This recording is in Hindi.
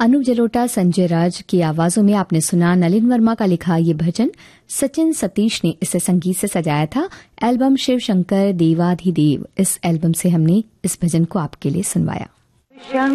अनूप जलोटा, संजय राज की आवाजों में आपने सुना नलिन वर्मा का लिखा ये भजन। सचिन सतीश ने इसे संगीत से सजाया था। एल्बम शिव शंकर देवाधिदेव, इस एल्बम से हमने इस भजन को आपके लिए सुनवाया।